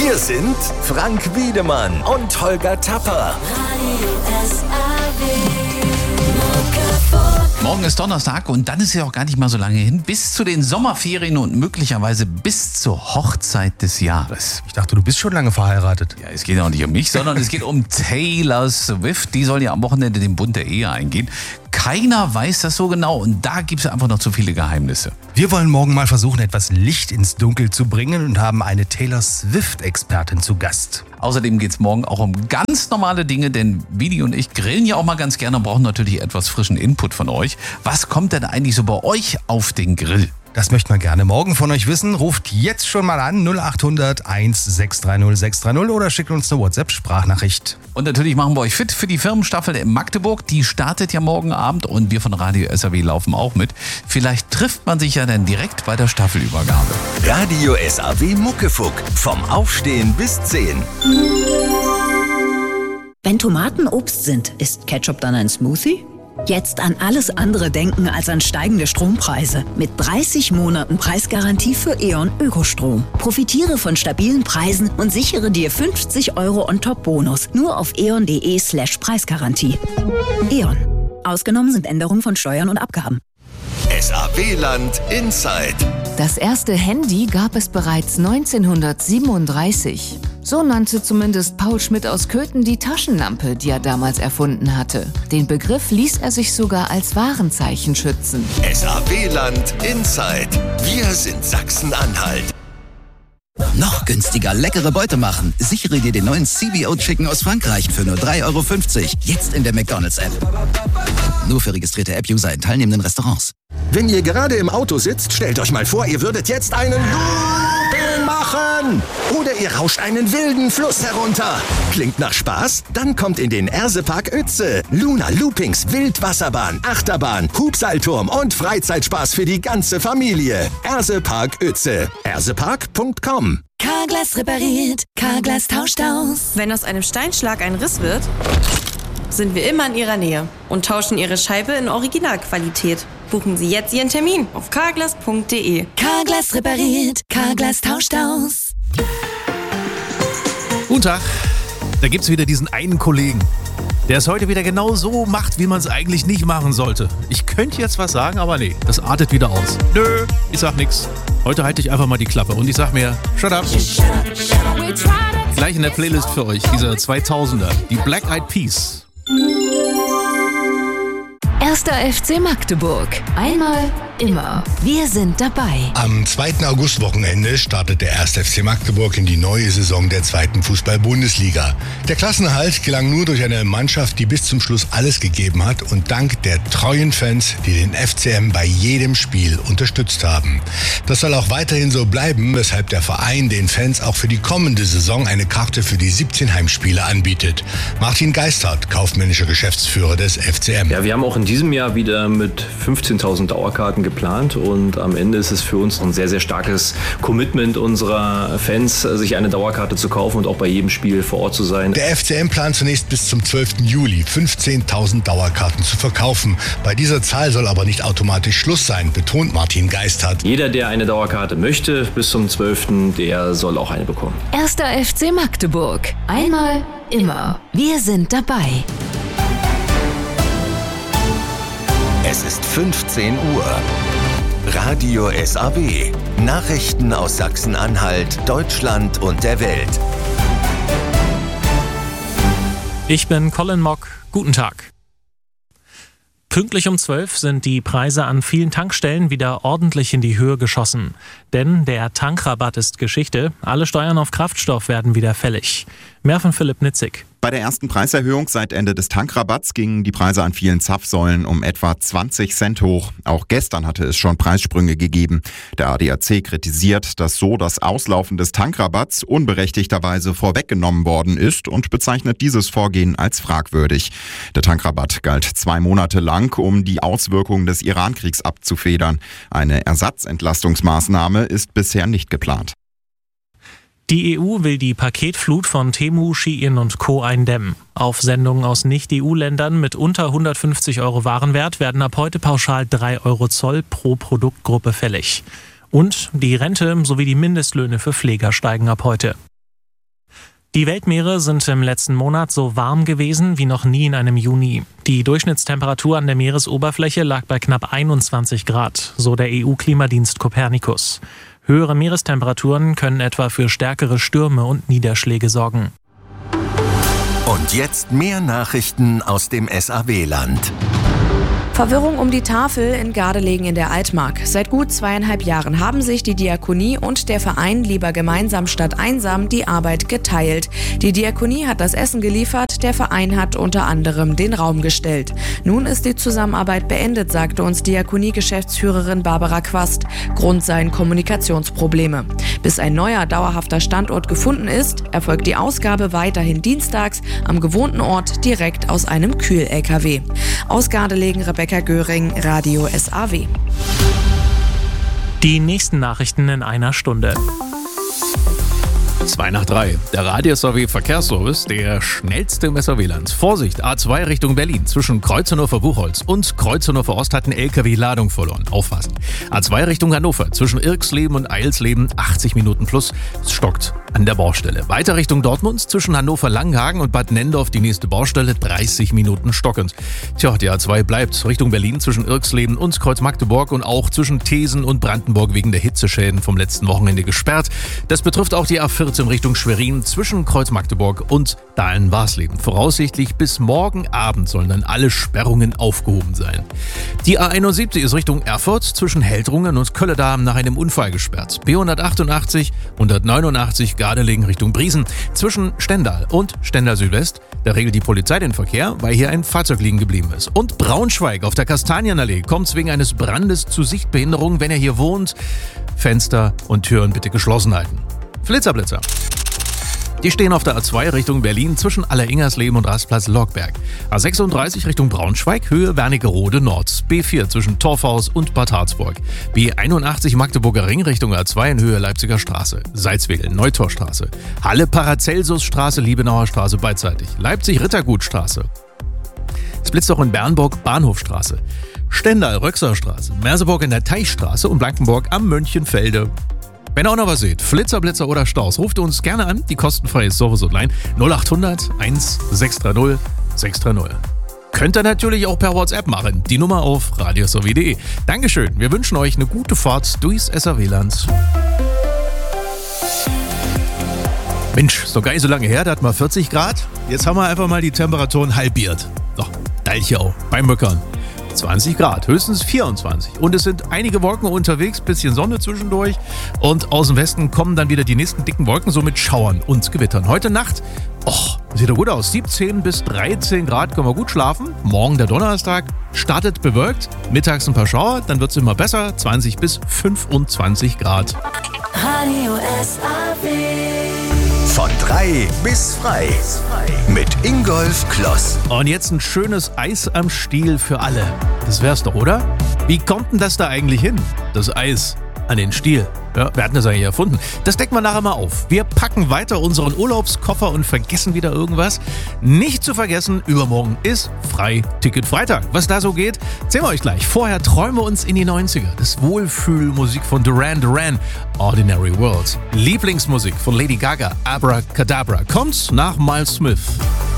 Wir sind Frank Wiedemann und Holger Tapper. Morgen ist Donnerstag und dann ist ja auch gar nicht mal so lange hin. Bis zu den Sommerferien und möglicherweise bis zur Hochzeit des Jahres. Ich dachte, du bist schon lange verheiratet. Ja, es geht auch nicht um mich, sondern es geht um Taylor Swift. Die soll ja am Wochenende den Bund der Ehe eingehen. Keiner weiß das so genau und da gibt es einfach noch zu viele Geheimnisse. Wir wollen morgen mal versuchen, etwas Licht ins Dunkel zu bringen und haben eine Taylor Swift-Expertin zu Gast. Außerdem geht es morgen auch um ganz normale Dinge, denn Vidi und ich grillen ja auch mal ganz gerne und brauchen natürlich etwas frischen Input von euch. Was kommt denn eigentlich so bei euch auf den Grill? Das möchten wir gerne morgen von euch wissen. Ruft jetzt schon mal an 0800 1630 630 oder schickt uns eine WhatsApp-Sprachnachricht. Und natürlich machen wir euch fit für die Firmenstaffel in Magdeburg. Die startet ja morgen Abend und wir von Radio SAW laufen auch mit. Vielleicht trifft man sich ja dann direkt bei der Staffelübergabe. Radio SAW Muckefuck. Vom Aufstehen bis 10. Wenn Tomaten Obst sind, ist Ketchup dann ein Smoothie? Jetzt an alles andere denken als an steigende Strompreise. Mit 30 Monaten Preisgarantie für E.ON Ökostrom. Profitiere von stabilen Preisen und sichere dir 50 € On-Top-Bonus. Nur auf eon.de/Preisgarantie. E.ON. Ausgenommen sind Änderungen von Steuern und Abgaben. SAW-Land Inside. Das erste Handy gab es bereits 1937. So nannte zumindest Paul Schmidt aus Köthen die Taschenlampe, die er damals erfunden hatte. Den Begriff ließ er sich sogar als Warenzeichen schützen. SAW-Land Inside. Wir sind Sachsen-Anhalt. Noch günstiger leckere Beute machen. Sichere dir den neuen CBO Chicken aus Frankreich für nur 3,50 €. Jetzt in der McDonald's-App. Nur für registrierte App-User in teilnehmenden Restaurants. Wenn ihr gerade im Auto sitzt, stellt euch mal vor, ihr würdet jetzt einen Looping machen. Oder ihr rauscht einen wilden Fluss herunter. Klingt nach Spaß? Dann kommt in den Ersepark Uetze. Luna Loopings, Wildwasserbahn, Achterbahn, Hubseilturm und Freizeitspaß für die ganze Familie. Ersepark Uetze. ersepark.com. Carglass repariert, Carglass tauscht aus. Wenn aus einem Steinschlag ein Riss wird, sind wir immer in Ihrer Nähe und tauschen Ihre Scheibe in Originalqualität. Buchen Sie jetzt Ihren Termin auf carglass.de. Carglass repariert, Carglass tauscht aus. Guten Tag. Da gibt's wieder diesen einen Kollegen, der es heute wieder genau so macht, wie man es eigentlich nicht machen sollte. Ich könnte jetzt was sagen, aber nee, das artet wieder aus. Nö, ich sag nix. Heute halte ich einfach mal die Klappe und ich sag mir, shut up. Gleich in der Playlist für euch, dieser 2000er, die Black Eyed Peas. 1. FC Magdeburg. Einmal, immer. Wir sind dabei. Am 2. August-Wochenende startet der 1. FC Magdeburg in die neue Saison der 2. Fußball-Bundesliga. Der Klassenerhalt gelang nur durch eine Mannschaft, die bis zum Schluss alles gegeben hat und dank der treuen Fans, die den FCM bei jedem Spiel unterstützt haben. Das soll auch weiterhin so bleiben, weshalb der Verein den Fans auch für die kommende Saison eine Karte für die 17 Heimspiele anbietet. Martin Geisthardt, kaufmännischer Geschäftsführer des FCM. Ja, wir haben auch in diesem Jahr wieder mit 15.000 Dauerkarten geplant und am Ende ist es für uns ein sehr, sehr starkes Commitment unserer Fans, sich eine Dauerkarte zu kaufen und auch bei jedem Spiel vor Ort zu sein. Der FCM plant zunächst bis zum 12. Juli 15.000 Dauerkarten zu verkaufen. Bei dieser Zahl soll aber nicht automatisch Schluss sein, betont Martin Geisthardt. Jeder, der eine Dauerkarte möchte, bis zum 12., der soll auch eine bekommen. 1. FC Magdeburg. Einmal, immer. Wir sind dabei. Es ist 15 Uhr. Radio SAW. Nachrichten aus Sachsen-Anhalt, Deutschland und der Welt. Ich bin Colin Mock. Guten Tag. Pünktlich um 12 sind die Preise an vielen Tankstellen wieder ordentlich in die Höhe geschossen. Denn der Tankrabatt ist Geschichte. Alle Steuern auf Kraftstoff werden wieder fällig. Mehr von Philipp Nitzig. Bei der ersten Preiserhöhung seit Ende des Tankrabatts gingen die Preise an vielen Zapfsäulen um etwa 20 Cent hoch. Auch gestern hatte es schon Preissprünge gegeben. Der ADAC kritisiert, dass so das Auslaufen des Tankrabatts unberechtigterweise vorweggenommen worden ist und bezeichnet dieses Vorgehen als fragwürdig. Der Tankrabatt galt 2 Monate lang, um die Auswirkungen des Iran-Kriegs abzufedern. Eine Ersatzentlastungsmaßnahme ist bisher nicht geplant. Die EU will die Paketflut von Temu, Shein und Co. eindämmen. Auf Sendungen aus Nicht-EU-Ländern mit unter 150 € Warenwert werden ab heute pauschal 3 € Zoll pro Produktgruppe fällig. Und die Rente sowie die Mindestlöhne für Pfleger steigen ab heute. Die Weltmeere sind im letzten Monat so warm gewesen wie noch nie in einem Juni. Die Durchschnittstemperatur an der Meeresoberfläche lag bei knapp 21 Grad, so der EU-Klimadienst Copernicus. Höhere Meerestemperaturen können etwa für stärkere Stürme und Niederschläge sorgen. Und jetzt mehr Nachrichten aus dem SAW-Land. Verwirrung um die Tafel in Gardelegen in der Altmark. Seit gut 2,5 Jahren haben sich die Diakonie und der Verein Lieber Gemeinsam statt Einsam die Arbeit geteilt. Die Diakonie hat das Essen geliefert, der Verein hat unter anderem den Raum gestellt. Nun ist die Zusammenarbeit beendet, sagte uns Diakonie-Geschäftsführerin Barbara Quast. Grund seien Kommunikationsprobleme. Bis ein neuer dauerhafter Standort gefunden ist, erfolgt die Ausgabe weiterhin dienstags am gewohnten Ort direkt aus einem Kühl-LKW. Aus Gardelegen Rebecca Göring, Radio SAW. Die nächsten Nachrichten in einer Stunde. 2 nach 3. Der Radio SAW Verkehrsservice, der schnellste im SAW-Land. Vorsicht, A2 Richtung Berlin. Zwischen Kreuzenhofer-Buchholz und Kreuzenhofer-Ost hat ein LKW Ladung verloren. Aufpassen. A2 Richtung Hannover. Zwischen Irksleben und Eilsleben 80 Minuten plus. Es stockt an der Baustelle. Weiter Richtung Dortmund. Zwischen Hannover-Langenhagen und Bad Nendorf die nächste Baustelle. 30 Minuten stockend. Tja, die A2 bleibt Richtung Berlin zwischen Irksleben und Kreuz-Magdeburg und auch zwischen Thesen und Brandenburg wegen der Hitzeschäden vom letzten Wochenende gesperrt. Das betrifft auch die A14 in Richtung Schwerin zwischen Kreuz-Magdeburg und Dahlen-Warsleben. Voraussichtlich bis morgen Abend sollen dann alle Sperrungen aufgehoben sein. Die A71 ist Richtung Erfurt zwischen Heldrungen und Kölledamm nach einem Unfall gesperrt. B188, 189 Gardelegen Richtung Briesen zwischen Stendal und Stendal Südwest. Da regelt die Polizei den Verkehr, weil hier ein Fahrzeug liegen geblieben ist. Und Braunschweig auf der Kastanienallee kommt wegen eines Brandes zu Sichtbehinderung, wenn ihr hier wohnt. Fenster und Türen bitte geschlossen halten. Flitzerblitzer. Die stehen auf der A2 Richtung Berlin zwischen Alleringersleben und Rastplatz Lockberg. A36 Richtung Braunschweig, Höhe Wernigerode Nord. B4 zwischen Torfhaus und Bad Harzburg. B81 Magdeburger Ring Richtung A2 in Höhe Leipziger Straße. Salzwedel Neutorstraße. Halle Paracelsusstraße, Liebenauer Straße beidseitig. Leipzig Rittergutstraße. Es blitzt auch in Bernburg Bahnhofstraße. Stendal Röxerstraße. Merseburg in der Teichstraße und Blankenburg am Mönchenfelde. Wenn ihr auch noch was seht, Flitzer, Blitzer oder Staus, ruft uns gerne an. Die kostenfreie Service-Hotline 0800 1630 630. Könnt ihr natürlich auch per WhatsApp machen. Die Nummer auf radiosaw.de. Dankeschön. Wir wünschen euch eine gute Fahrt durchs SAW-Land. Mensch, ist doch gar nicht so lange her, da hatten wir 40 Grad. Jetzt haben wir einfach mal die Temperaturen halbiert. Doch, Deichau beim Möckern. 20 Grad, höchstens 24. Und es sind einige Wolken unterwegs, bisschen Sonne zwischendurch. Und aus dem Westen kommen dann wieder die nächsten dicken Wolken, so mit Schauern und Gewittern. Heute Nacht, sieht doch gut aus. 17 bis 13 Grad können wir gut schlafen. Morgen der Donnerstag startet bewölkt. Mittags ein paar Schauer, dann wird es immer besser. 20 bis 25 Grad. Radio SAW. Von 3 bis frei. Mit Ingolf Kloss. Und jetzt ein schönes Eis am Stiel für alle. Das wär's doch, oder? Wie kommt denn das da eigentlich hin? Das Eis an den Stiel. Ja, wer hat das eigentlich erfunden? Das decken wir nachher mal auf. Wir packen weiter unseren Urlaubskoffer und vergessen wieder irgendwas. Nicht zu vergessen, übermorgen ist Freiticket-Freitag. Was da so geht, erzählen wir euch gleich. Vorher träumen wir uns in die 90er. Das Wohlfühlmusik von Duran Duran, Ordinary World. Lieblingsmusik von Lady Gaga, Abracadabra. Kommt nach Miles Smith.